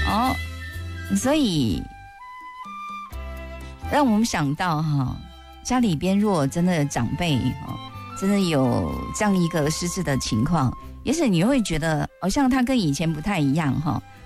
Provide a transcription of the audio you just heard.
哦，所以让我们想到家里边如果真的长辈真的有这样一个失智的情况，也许你会觉得好像他跟以前不太一样